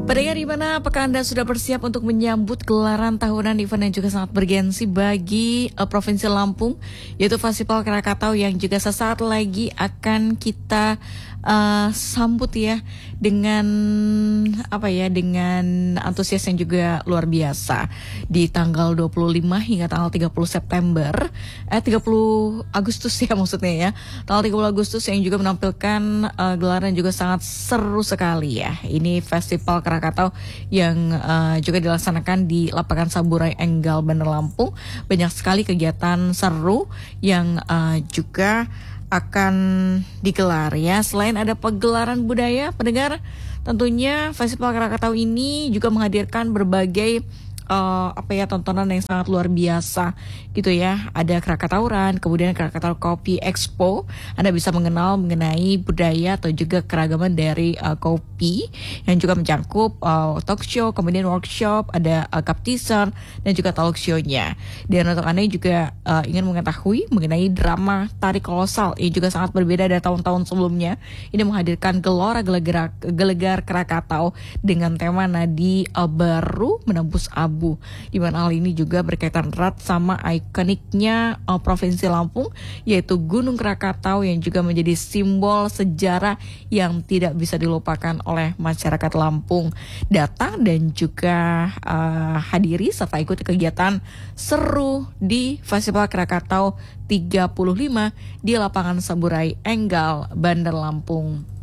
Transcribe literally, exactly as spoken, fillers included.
Pendengar di mana, apakah Anda sudah bersiap untuk menyambut gelaran tahunan event yang juga sangat bergensi bagi uh, Provinsi Lampung, yaitu Festival Krakatau yang juga sesaat lagi akan kita uh, sambut ya dengan apa ya dengan antusias yang juga luar biasa di tanggal dua puluh lima hingga tanggal tiga puluh September, eh tiga puluh Agustus ya maksudnya ya, tanggal tiga puluh Agustus yang juga menampilkan uh, gelaran juga sangat seru sekali ya. Ini Festival Krakatau Krakatau yang uh, juga dilaksanakan di lapangan Saburai Enggal, Bandar Lampung. Banyak sekali kegiatan seru yang uh, juga akan digelar ya. Selain ada pagelaran budaya, pendengar, tentunya Festival Krakatau ini juga menghadirkan berbagai Uh, apa ya tontonan yang sangat luar biasa gitu ya. Ada Krakatauran, kemudian Krakatau Kopi Expo. Anda bisa mengenal mengenai budaya atau juga keragaman dari uh, kopi yang juga mencakup uh, talk show, kemudian workshop, ada uh, cup teaser dan juga talk show-nya. Dan untuk Anda yang juga uh, ingin mengetahui mengenai drama tari kolosal yang juga sangat berbeda dari tahun-tahun sebelumnya, ini menghadirkan gelora gelegar, gelegar Krakatau dengan tema nadi uh, baru menembus abu. Di mana hal ini juga berkaitan erat sama ikoniknya uh, Provinsi Lampung, yaitu Gunung Krakatau yang juga menjadi simbol sejarah yang tidak bisa dilupakan oleh masyarakat Lampung. Datang dan juga uh, hadiri serta ikuti kegiatan seru di Festival Krakatau tiga puluh lima di lapangan Saburai Enggal, Bandar Lampung.